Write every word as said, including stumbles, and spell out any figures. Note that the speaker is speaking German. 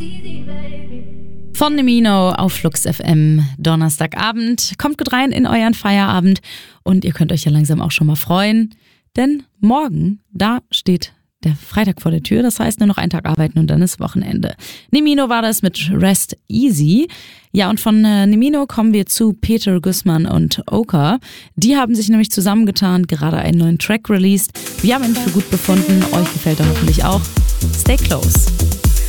Von Nemino auf Flux F M, Donnerstagabend. Kommt gut rein in euren Feierabend und ihr könnt euch ja langsam auch schon mal freuen, denn morgen, da steht der Freitag vor der Tür, das heißt nur noch einen Tag arbeiten und dann ist Wochenende. Nemino war das mit Rest Easy. Ja, und von äh, Nemino kommen wir zu Peter Guzman und Oka. Die haben sich nämlich zusammengetan, gerade einen neuen Track released. Wir haben ihn für gut befunden, euch gefällt er hoffentlich auch. Stay close.